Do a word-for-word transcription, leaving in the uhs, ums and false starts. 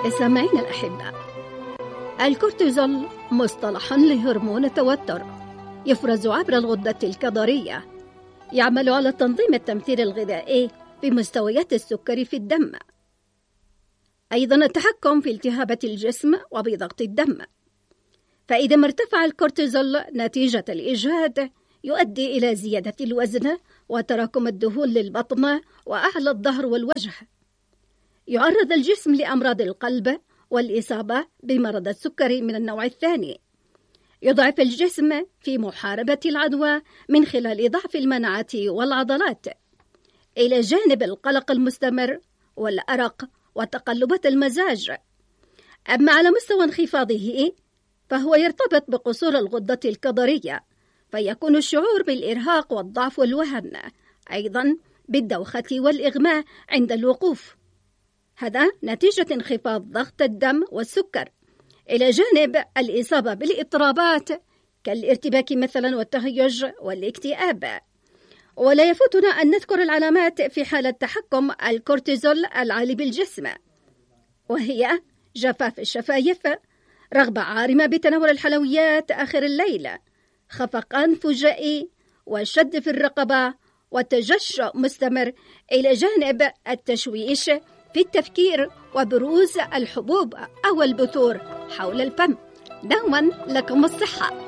سامعين الأحبة، الكورتيزول مصطلح لهرمون التوتر يفرز عبر الغدة الكظرية، يعمل على تنظيم التمثيل الغذائي بمستويات السكر في الدم، أيضا التحكم في التهابات الجسم وبضغط الدم. فإذا ما ارتفع الكورتيزول نتيجة الإجهاد يؤدي إلى زيادة الوزن وتراكم الدهون للبطن وأعلى الظهر والوجه. يعرض الجسم لأمراض القلب والإصابة بمرض السكري من النوع الثاني. يضعف الجسم في محاربة العدوى من خلال ضعف المناعة والعضلات، إلى جانب القلق المستمر والأرق وتقلبات المزاج. أما على مستوى انخفاضه فهو يرتبط بقصور الغدة الكظرية، فيكون الشعور بالإرهاق والضعف والوهن، أيضا بالدوخة والإغماء عند الوقوف، هذا نتيجة انخفاض ضغط الدم والسكر، إلى جانب الإصابة بالإضطرابات كالارتباك مثلا والتهيج والاكتئاب. ولا يفوتنا أن نذكر العلامات في حالة تحكم الكورتيزول العالي بالجسم، وهي جفاف الشفايف، رغبة عارمة بتناول الحلويات آخر الليل، خفقان فجائي وشد في الرقبة وتجشؤ مستمر، إلى جانب التشويش في التفكير وبروز الحبوب أو البثور حول الفم. دوما لكم الصحة.